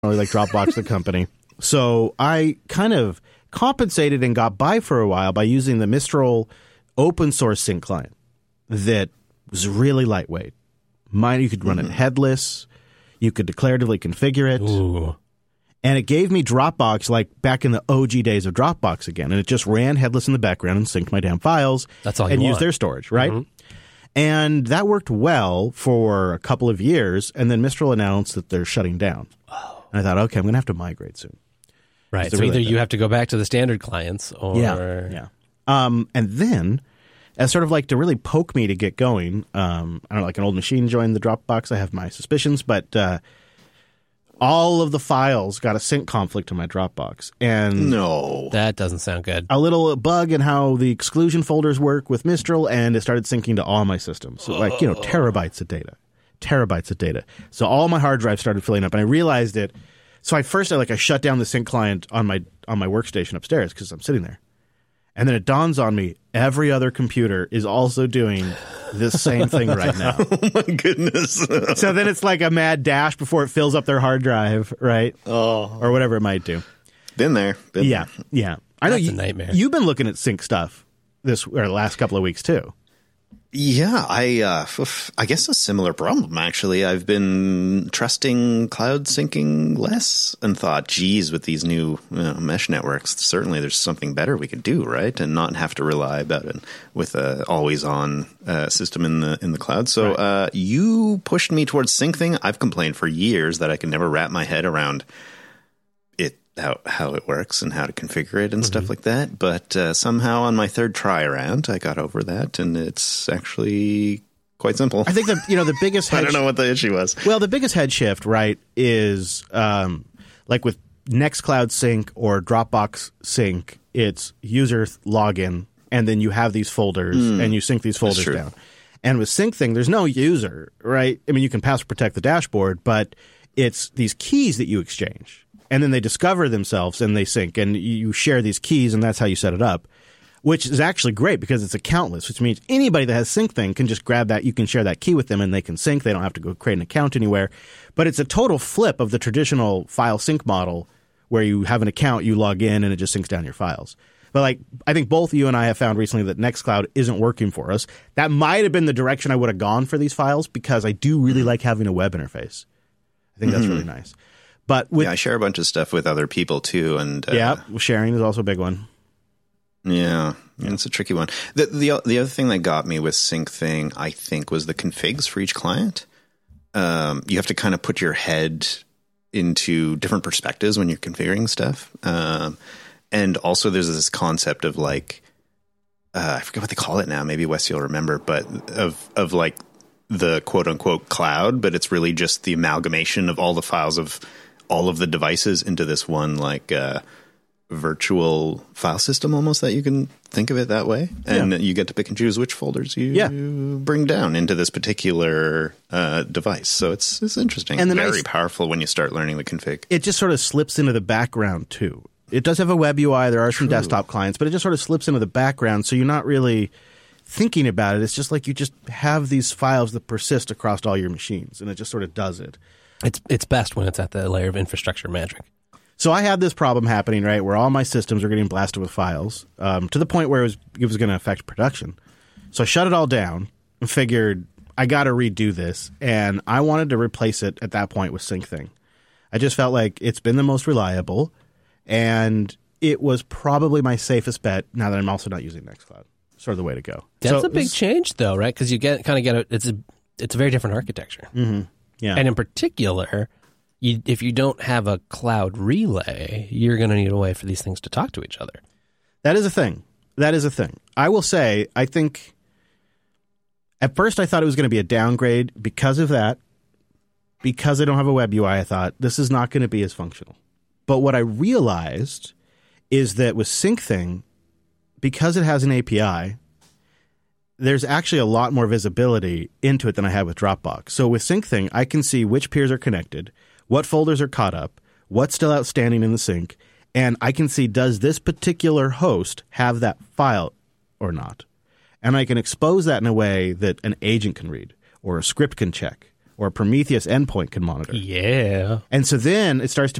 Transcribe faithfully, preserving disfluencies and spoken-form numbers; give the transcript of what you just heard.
really like Dropbox, the company. So I kind of compensated and got by for a while by using the Mistral open source sync client that was really lightweight. Mine, you could run mm-hmm. it headless. You could declaratively configure it. Ooh. And it gave me Dropbox like back in the O G days of Dropbox again. And it just ran headless in the background and synced my damn files. That's all you and want. used their storage, right? Mm-hmm. And that worked well for a couple of years. And then Mistral announced that they're shutting down. Oh. And I thought, okay, I'm going to have to migrate soon. Right. So really either good. you have to go back to the standard clients or... Yeah, yeah. Um, and then, as sort of like to really poke me to get going, um, I don't know, like an old machine joined the Dropbox. I have my suspicions, but uh, all of the files got a sync conflict in my Dropbox. And no. That doesn't sound good. A little bug in how the exclusion folders work with Mistral, and it started syncing to all my systems. So, like, you know, terabytes of data. Terabytes of data. So all my hard drives started filling up, and I realized it. So I first I like I shut down the sync client on my on my workstation upstairs because I'm sitting there, and then it dawns on me every other computer is also doing this same thing right now. Oh my goodness! So then it's like a mad dash before it fills up their hard drive, right? Oh, or whatever it might do. Been there. Been yeah, there. yeah. I know That's you, a nightmare. You've been looking at sync stuff this or the last couple of weeks too. Yeah, I uh, f- I guess a similar problem, actually. I've been trusting cloud syncing less and thought, geez, with these new you know, mesh networks, certainly there's something better we could do, right? And not have to rely about it with a always-on uh, system in the in the cloud. So right. uh, you pushed me towards SyncThing. I've complained for years that I can never wrap my head around it, how how it works and how to configure it and mm-hmm. stuff like that. But uh, somehow on my third try around, I got over that, and it's actually quite simple. I think the you know the biggest head I don't know what the issue was. Well, the biggest head shift, right, is um, like with Nextcloud Sync or Dropbox Sync, it's user login, and then you have these folders, mm, and you sync these folders down. And with SyncThing, there's no user, right? I mean, you can password protect the dashboard, but it's these keys that you exchange. And then they discover themselves and they sync, and you share these keys, and that's how you set it up, which is actually great because it's accountless, which means anybody that has SyncThing can just grab that. You can share that key with them, and they can sync. They don't have to go create an account anywhere. But it's a total flip of the traditional file sync model where you have an account, you log in, and it just syncs down your files. But like I think both you and I have found recently that Nextcloud isn't working for us. That might have been the direction I would have gone for these files because I do really like having a web interface. I think that's mm-hmm. really nice. But with, yeah, I share a bunch of stuff with other people too, and uh, yeah, sharing is also a big one. Yeah, yeah, it's a tricky one. The, the the other thing that got me with SyncThing, I think, was the configs for each client. Um, you have to kind of put your head into different perspectives when you're configuring stuff, um, and also there's this concept of like uh, I forget what they call it now. Maybe Wes, you'll remember, but of of like the quote unquote cloud, but it's really just the amalgamation of all the files of all of the devices into this one like uh, virtual file system almost, that you can think of it that way. And yeah. you get to pick and choose which folders you yeah. bring down into this particular uh, device. So it's it's interesting. And very nice, powerful when you start learning the config. It just sort of slips into the background too. It does have a web U I. There are True. some desktop clients, but it just sort of slips into the background. So you're not really thinking about it. It's just like you just have these files that persist across all your machines, and it just sort of does it. It's it's best when it's at the layer of infrastructure magic. So I had this problem happening, right, where all my systems are getting blasted with files um, to the point where it was, it was going to affect production. So I shut it all down and figured I got to redo this, and I wanted to replace it at that point with SyncThing. I just felt like it's been the most reliable, and it was probably my safest bet now that I'm also not using Nextcloud. Sort of the way to go. That's so a big change, though, right? Because you get kind of get a, it's a it's a very different architecture. Mm-hmm. Yeah. And in particular, you, if you don't have a cloud relay, you're going to need a way for these things to talk to each other. That is a thing. That is a thing. I will say, I think at first I thought it was going to be a downgrade because of that. Because I don't have a web U I, I thought this is not going to be as functional. But what I realized is that with SyncThing, because it has an A P I, there's actually a lot more visibility into it than I had with Dropbox. So with SyncThing, I can see which peers are connected, what folders are caught up, what's still outstanding in the sync, and I can see, does this particular host have that file or not? And I can expose that in a way that an agent can read, or a script can check, or a Prometheus endpoint can monitor. Yeah. And so then it starts to